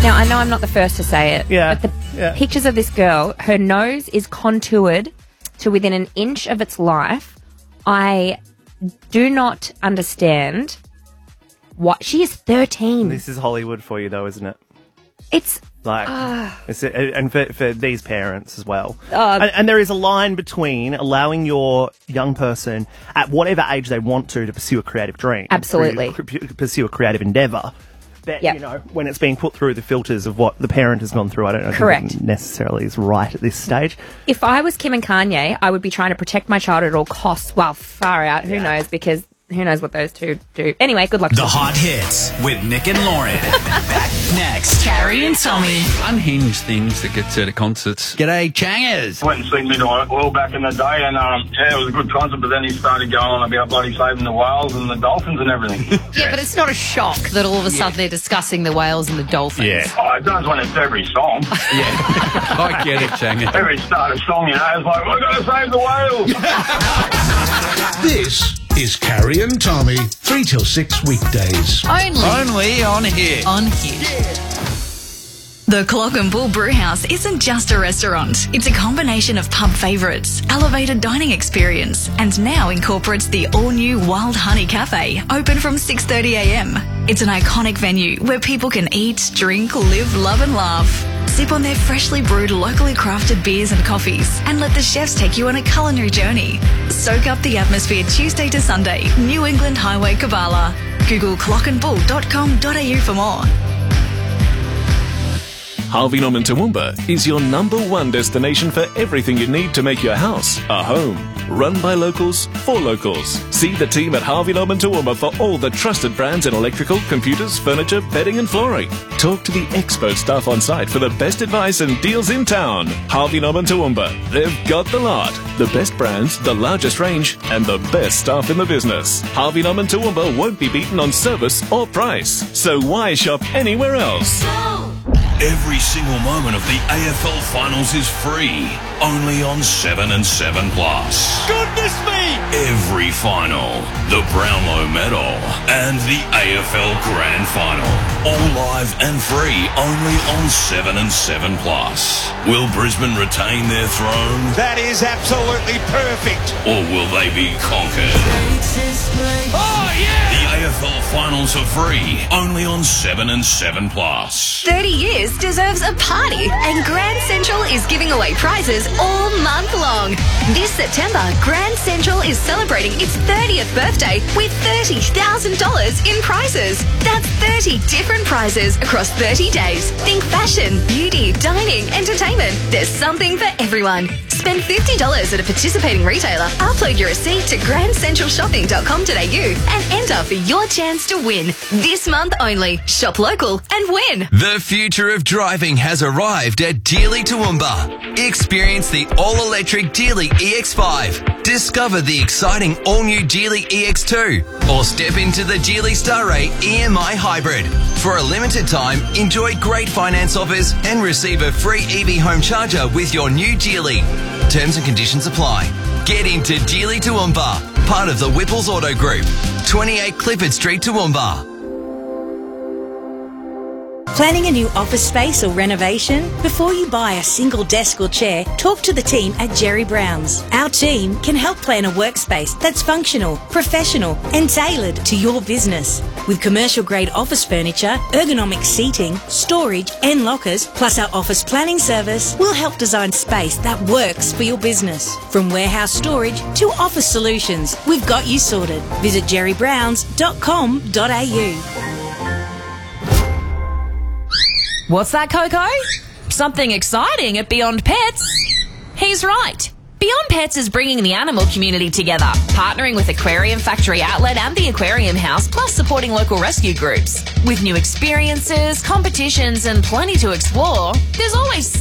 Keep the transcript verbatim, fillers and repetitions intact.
Now, I know I'm not the first to say it, Yeah, but the yeah. pictures of this girl, her nose is contoured to within an inch of its life. I do not understand what... She is thirteen. This is Hollywood for you, though, isn't it? It's... Like, it's, and for, for these parents as well. Uh, and, and there is a line between allowing your young person, at whatever age they want to, to pursue a creative dream. Absolutely. Pursue, pursue a creative endeavour. That, Yep. you know, when it's being put through the filters of what the parent has gone through, I don't know Correct. if it necessarily is right at this stage. If I was Kim and Kanye, I would be trying to protect my child at all costs. Well, far out. Who Yeah. knows? Because who knows what those two do. Anyway, good luck to The them. Hot Hits with Nick and Lauren. Back next. Carrie and Tommy. Unhinged things that get said at concerts. G'day, Changers. Went and seen Midnight Oil back in the day, and um, yeah, it was a good concert. But then he started going on about bloody saving the whales and the dolphins and everything. Yeah, but it's not a shock that all of a sudden they're discussing the whales and the dolphins. Yeah. Oh, it does when it's every song. I get it, Changer. Every start of song, you know, it's like, we're going to save the whales. This is Carrie and Tommy, three till six weekdays. Only Only on here. on here. The Clock and Bull Brewhouse isn't just a restaurant. It's a combination of pub favourites, elevated dining experience, and now incorporates the all-new Wild Honey Cafe, open from six thirty a m. It's an iconic venue where people can eat, drink, live, love and laugh. Sip on their freshly brewed, locally crafted beers and coffees, and let the chefs take you on a culinary journey. Soak up the atmosphere Tuesday to Sunday, New England Highway, Kabbalah. Google clock and bull dot com dot a u for more. Harvey Norman Toowoomba is your number one destination for everything you need to make your house a home. Run by locals, for locals. See the team at Harvey Norman Toowoomba for all the trusted brands in electrical, computers, furniture, bedding and flooring. Talk to the expert staff on site for the best advice and deals in town. Harvey Norman Toowoomba. They've got the lot. The best brands, the largest range, and the best staff in the business. Harvey Norman Toowoomba won't be beaten on service or price. So why shop anywhere else? Every single moment of the A F L Finals is free, only on seven and seven plus. Goodness me! Every final, the Brownlow Medal, and the A F L Grand Final, all live and free, only on seven and seven plus. Will Brisbane retain their throne? That is absolutely perfect. Or will they be conquered? Oh, yeah! The A F L Finals are free, only on seven and seven plus. thirty years deserves a party, and Grand Central is giving away prizes all month long. This September, Grand Central is celebrating its thirtieth birthday with thirty thousand dollars in prizes. That's thirty different prizes across thirty days. Think fashion, beauty, dining, entertainment. There's something for everyone. Spend fifty dollars at a participating retailer, upload your receipt to grand central shopping dot com dot a u and enter for your chance to win. This month only. Shop local and win. The future of driving has arrived at Geely Toowoomba. Experience the all-electric Geely E X five. Discover the exciting all-new Geely E X two. Or step into the Geely Starray E M I Hybrid. For a limited time, enjoy great finance offers and receive a free E V home charger with your new Geely. Terms and conditions apply. Get into Geely Toowoomba, part of the Whipples Auto Group. twenty-eight Clifford Street, Toowoomba. Planning a new office space or renovation? Before you buy a single desk or chair, talk to the team at Jerry Brown's. Our team can help plan a workspace that's functional, professional and tailored to your business. With commercial-grade office furniture, ergonomic seating, storage and lockers, plus our office planning service, we'll help design space that works for your business. From warehouse storage to office solutions, we've got you sorted. Visit jerry browns dot com dot a u. What's that, Coco? Something exciting at Beyond Pets? He's right. Beyond Pets is bringing the animal community together, partnering with Aquarium Factory Outlet and the Aquarium House, plus supporting local rescue groups. With new experiences, competitions and plenty to explore, there's always